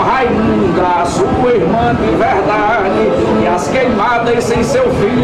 Raimunda, sua irmã de verdade, e as queimadas sem seu filho